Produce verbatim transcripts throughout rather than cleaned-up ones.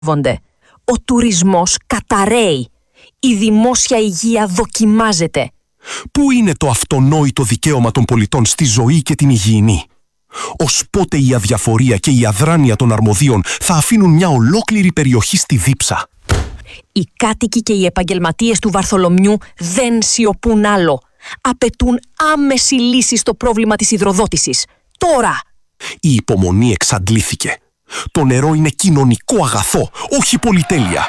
Ο τουρισμός καταρρέει. Η δημόσια υγεία δοκιμάζεται. Πού είναι το αυτονόητο δικαίωμα των πολιτών στη ζωή και την υγιεινή? Ως πότε η αδιαφορία και η αδράνεια των αρμοδίων θα αφήνουν μια ολόκληρη περιοχή στη δίψα? Οι κάτοικοι και οι επαγγελματίες του Βαρθολομιού δεν σιωπούν άλλο. Απαιτούν άμεση λύση στο πρόβλημα της υδροδότησης. Τώρα! Η υπομονή εξαντλήθηκε. Το νερό είναι κοινωνικό αγαθό, όχι πολυτέλεια.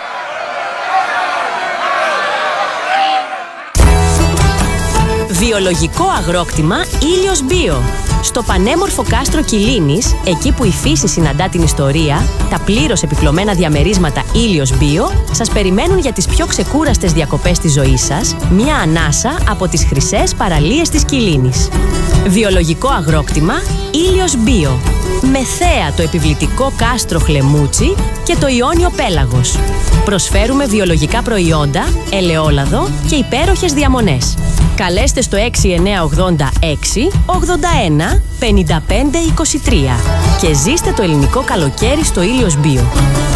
Βιολογικό αγρόκτημα Ήλιος Μπίο. Στο πανέμορφο κάστρο Κιλίνης, εκεί που η φύση συναντά την ιστορία, τα πλήρως επιπλωμένα διαμερίσματα Ήλιος Μπίο σας περιμένουν για τις πιο ξεκούραστες διακοπές της ζωής σας, μια ανάσα από τις χρυσές παραλίες της Κιλίνης. Βιολογικό αγρόκτημα Ήλιος Μπίο. Με θέα το επιβλητικό κάστρο Χλεμούτσι και το Ιόνιο Πέλαγος. Προσφέρουμε βιολογικά προϊόντα, ελαιόλαδο και υπέροχες διαμονές. Καλέστε στο έξι εννιά ογδόντα έξι ογδόντα ένα πενήντα πέντε είκοσι τρία και ζήστε το ελληνικό καλοκαίρι στο Ήλιος Μπίο.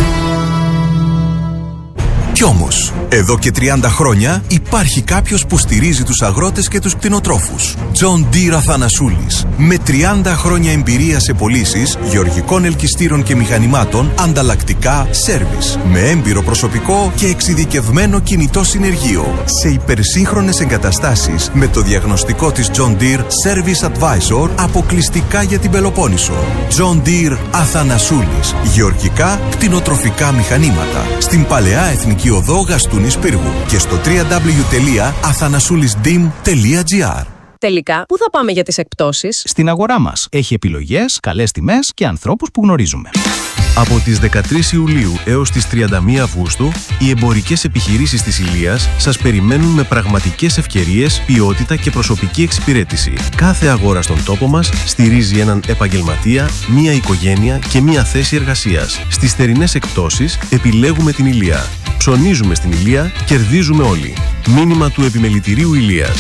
Κι όμως, εδώ και τριάντα χρόνια υπάρχει κάποιος που στηρίζει τους αγρότες και τους κτηνοτρόφους. John Deere Αθανασούλης. Με τριάντα χρόνια εμπειρία σε πωλήσεις γεωργικών ελκυστήρων και μηχανημάτων, ανταλλακτικά, σέρβις. Με έμπειρο προσωπικό και εξειδικευμένο κινητό συνεργείο. Σε υπερσύγχρονες εγκαταστάσεις με το διαγνωστικό της John Deere Service Advisor αποκλειστικά για την Πελοπόννησο. John Deere Αθανασούλης. Γεωργικά, κτηνοτροφικά μηχανήματα. Στην Παλαιά Εθνική Οδό Γαστούνης Πύργου και στο double-u double-u double-u τελεία αθανασούλισdim τελεία gr. Τελικά, πού θα πάμε για τις εκπτώσεις? Στην αγορά μας. Έχει επιλογές, καλές τιμές και ανθρώπους που γνωρίζουμε. Από τις δεκατρείς Ιουλίου έως τις τριάντα μία Αυγούστου, οι εμπορικές επιχειρήσεις της Ηλίας σας περιμένουν με πραγματικές ευκαιρίες, ποιότητα και προσωπική εξυπηρέτηση. Κάθε αγορά στον τόπο μας στηρίζει έναν επαγγελματία, μία οικογένεια και μία θέση εργασίας. Στις θερινές εκπτώσεις επιλέγουμε την Ηλία. Ψωνίζουμε στην Ηλία, κερδίζουμε όλοι. Μήνυμα του Επιμελητηρίου Ηλίας.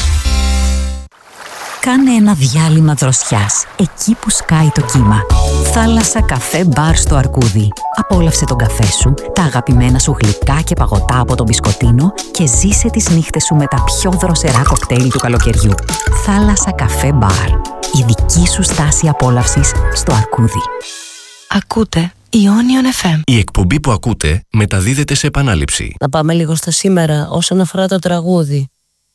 Κάνε ένα διάλειμμα δροσιάς, εκεί που σκάει το κύμα. Θάλασσα, καφέ, μπαρ στο Αρκούδι. Απόλαυσε τον καφέ σου, τα αγαπημένα σου γλυκά και παγωτά από τον μπισκοτίνο και ζήσε τις νύχτες σου με τα πιο δροσερά κοκτέιλ του καλοκαιριού. Θάλασσα, καφέ, μπαρ. Η δική σου στάση απόλαυσης στο Αρκούδι. Ακούτε Ionion εφ εμ. Η εκπομπή που ακούτε μεταδίδεται σε επανάληψη. Να πάμε λίγο στα σήμερα όσον αφορά το τραγούδι.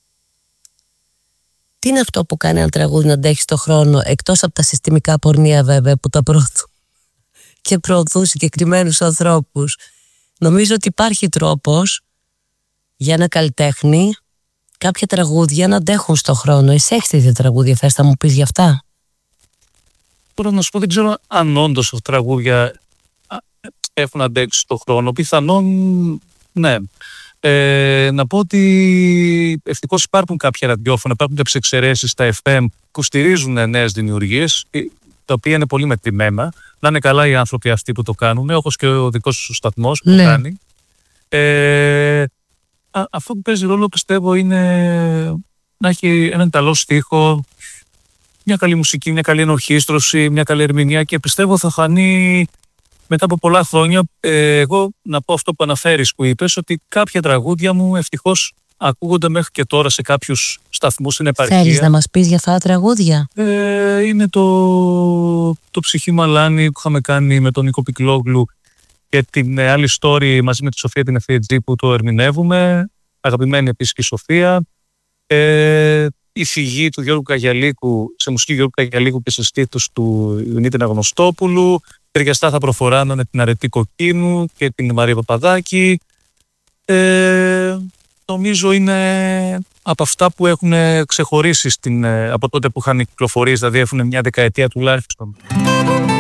Τι είναι αυτό που κάνει ένα τραγούδι να αντέχει στον χρόνο, εκτός από τα συστημικά πορνεία βέβαια που τα προωθούν και προωθούν συγκεκριμένους ανθρώπους? Νομίζω ότι υπάρχει τρόπος για ένα καλλιτέχνη κάποια τραγούδια να αντέχουν στον χρόνο. Εσύ έχεις τέτοια τραγούδια, θες να μου πεις γι' αυτά? Μπορώ να σου πω, δεν ξέρω αν όντως αυτά τραγούδια έχουν αντέξει στον χρόνο. Πιθανόν ναι. Ε, να πω ότι ευτυχώς υπάρχουν κάποια ραδιόφωνα, υπάρχουν κάποιες εξαιρέσεις στα εφ εμ που στηρίζουν νέες δημιουργίες, τα οποία είναι πολύ μετρημένα. Να είναι καλά οι άνθρωποι αυτοί που το κάνουν, όπως και ο δικός σου σταθμός που ναι. το κάνει. Ε, α, αυτό που παίζει ρόλο, πιστεύω, είναι να έχει έναν καλό στίχο, μια καλή μουσική, μια καλή ενορχήστρωση, μια καλή ερμηνεία, και πιστεύω θα φανεί μετά από πολλά χρόνια. Ε, εγώ να πω αυτό που αναφέρεις, που είπες, ότι κάποια τραγούδια μου ευτυχώς ακούγονται μέχρι και τώρα σε κάποιους σταθμούς στην επαρχία. Θέλεις να μας πεις για αυτά τα τραγούδια? Ε, είναι το, το Ψυχή Μαλάνη που είχαμε κάνει με τον Νίκο Πυκλόγλου και την άλλη story μαζί με τη Σοφία την Ευθύετζή που το ερμηνεύουμε. Αγαπημένη επίσης και η Σοφία. Ε, η Φυγή του Γιώργου Καγιαλίκου, σε μουσική Γιώργου Καγιαλίκου και σε στήθους του Ιουνίτη Αναγνωστόπουλου. Ταιριαστά θα προφοράνωνε την Αρετή Κοκκίνου και την Μαρία Παπαδάκη. Ε, νομίζω είναι από αυτά που έχουν ξεχωρίσει στην, από τότε που είχαν κυκλοφορήσει, δηλαδή έχουν μια δεκαετία τουλάχιστον.